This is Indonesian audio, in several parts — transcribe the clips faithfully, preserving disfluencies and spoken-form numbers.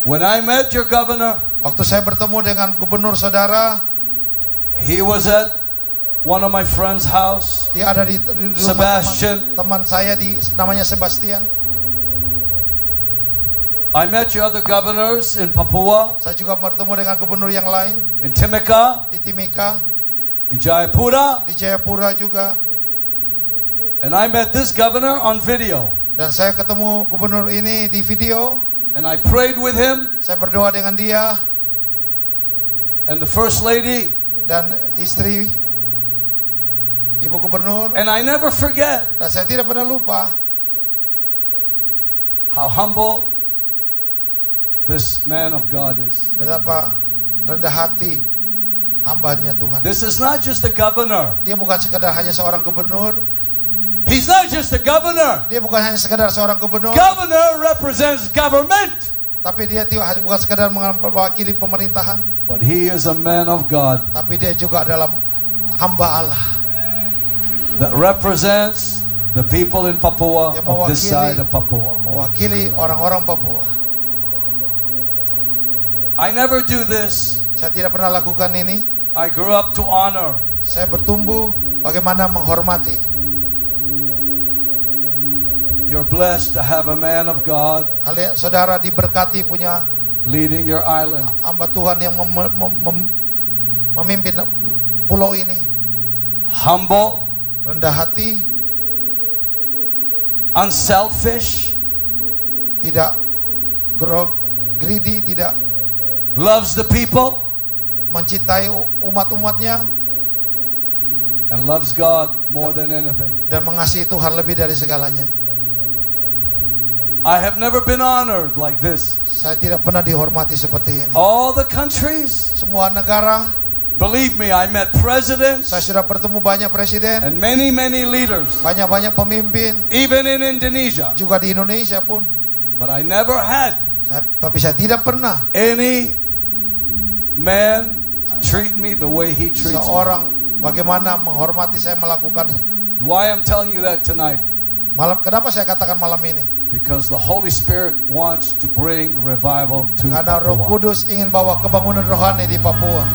When I met your governor, waktu saya bertemu dengan gubernur saudara, he was at one of my friend's house. dia ada di, di rumah Sebastian. teman, teman saya di namanya Sebastian. I met your other governors in Papua, Saya juga bertemu dengan gubernur yang lain in Timika, di Timika, in Jayapura, di Jayapura juga. and I met this governor on video. Dan saya ketemu gubernur ini di video. And I prayed with him, Saya berdoa dengan dia and the first lady, dan istri ibu gubernur. and I never forget Dan saya tidak pernah lupa how humble this man of God is. betapa rendah hati hambanya Tuhan. This is not just a governor. Dia bukan sekedar hanya seorang gubernur. He's not just a governor. Dia bukan hanya sekedar seorang gubernur. Governor represents government, Tapi dia tidak bukan sekedar mewakili pemerintahan. but he is a man of God Tapi dia juga adalah hamba Allah that represents the people in Papua, yang of this mewakili, side of Papua. mewakili orang-orang Papua. I never do this. Saya tidak pernah lakukan ini. I grew up to honor. Saya bertumbuh bagaimana menghormati. You're blessed to have a man of God Kalian saudara diberkati punya leading your island. hamba Tuhan yang mem, mem, mem, memimpin pulau ini. Humble, Rendah hati, unselfish, tidak grog, greedy, tidak loves the people, mencintai umat-umatnya, and loves God more than anything. dan mengasihi Tuhan lebih dari segalanya. I have never been honored like this. Saya tidak pernah dihormati seperti ini. All the countries, Semua negara, believe me, I met presidents saya sudah bertemu banyak presiden, and many, many leaders, banyak-banyak pemimpin, even in Indonesia. juga di Indonesia pun. But I never had Saya, tapi saya tidak pernah any man treat me the way he treats me. seorang bagaimana menghormati saya melakukan. Why I'm telling you that tonight? Malam, kenapa saya katakan malam ini? Because the Holy Spirit wants to bring revival to Karena Roh Papua. Kudus ingin bawa kebangunan rohani di Papua.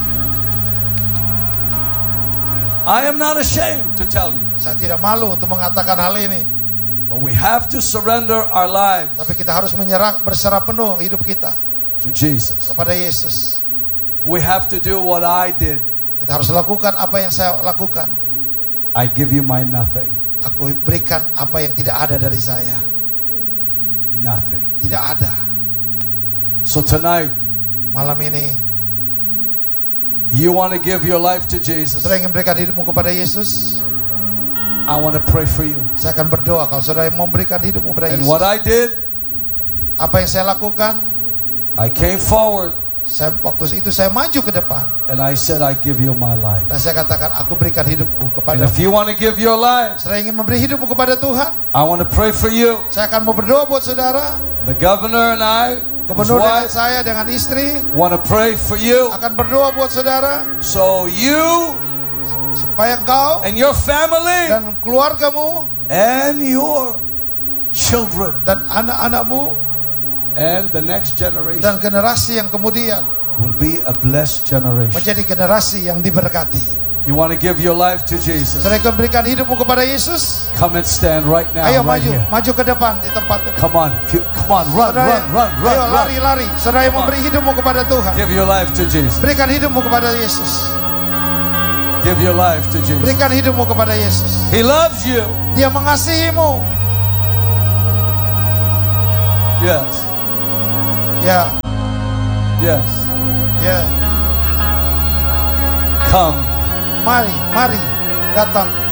I am not ashamed to tell you, Saya tidak malu untuk mengatakan hal ini. but we have to surrender our lives Tapi kita harus menyerah, berserah penuh hidup kita to Jesus. kepada Yesus. We have to do what I did. Kita harus lakukan apa yang saya lakukan. I give you my nothing. Aku berikan apa yang tidak ada dari saya. Nothing. Tidak ada. So tonight, Malam ini, you want to give your life to Jesus. saudara ingin berikan hidupmu kepada Yesus. I want to pray for you. Saya akan berdoa kalau saudara mau berikan hidupmu kepada And Yesus. what I did, Apa yang saya lakukan? I came forward Saya, waktu itu saya maju ke depan and I said, I give you my life. dan saya katakan, aku berikan hidupku And kepada. if you want to give your life, Saudara ingin memberi hidupmu kepada Tuhan, I want to pray for you. saya akan mau berdoa buat saudara. The governor and I, his Gubernur dengan wife, saya dengan istri want to pray for you. akan berdoa buat saudara So you supaya engkau and your family dan keluargamu and your children dan anak-anakmu and the next generation dan generasi yang kemudian will be a blessed generation. menjadi generasi yang diberkati. You want to give your life to Jesus? Saudara akan berikan hidupmu kepada Yesus. Come and stand right now, Ayo right maju, here. maju ke depan di tempat. Come on, If you- come on, run, Saudara, run, run, run, ayo run. lari-lari. Saudara yang Come on. memberi hidupmu kepada Tuhan. Give your life to Jesus. Berikan hidupmu kepada Yesus. Give your life to Jesus. Berikan hidupmu kepada Yesus. He loves you. Dia mengasihimu. Yes, Ya, yes. ya. Come. Mari, mari datang